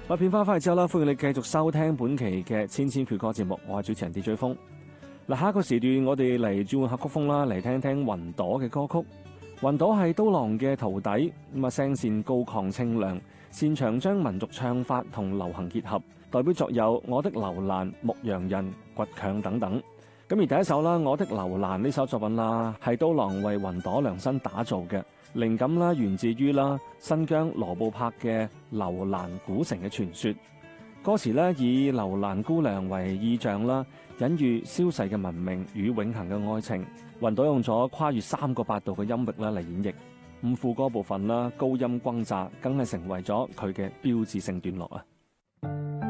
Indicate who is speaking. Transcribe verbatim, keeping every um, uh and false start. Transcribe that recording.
Speaker 1: 我片花翻嚟之後啦，歡迎你繼續收聽本期嘅千千闕歌節目，我係主持人 D J 風。嗱，下一個時段我哋嚟轉換下曲風啦，嚟聽聽雲朵嘅歌曲。雲朵係刀郎嘅徒弟，咁啊聲線高亢清亮，擅長將民族唱法同流行結合，代表作有《我的樓蘭》、《牧羊人》、《倔強》等等。咁而第一首啦，《我的樓蘭》呢首作品啦，係刀郎為雲朵量身打造嘅，靈感啦源自於啦新疆羅布泊嘅樓蘭古城嘅傳說。歌詞咧以樓蘭姑娘為意象啦，隱喻消逝嘅文明與永恆嘅愛情。雲朵用咗跨越三個八度嘅音域啦嚟演繹，咁副歌部分啦高音轟炸，更係成為咗佢嘅標誌性段落啊！